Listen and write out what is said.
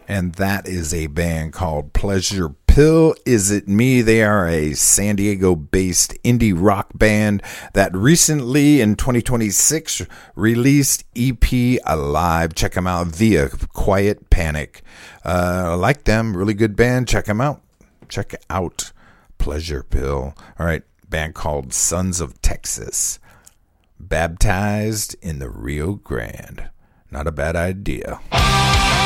And that is a band called Pleasure Pill. Is It Me? They are a San Diego-based indie rock band that recently, in 2026, released EP Alive. Check them out via Quiet Panic. I like them. Really good band. Check them out. Check out Pleasure Pill. All right. Band called Sons of Texas. Baptized in the Rio Grande. Not a bad idea.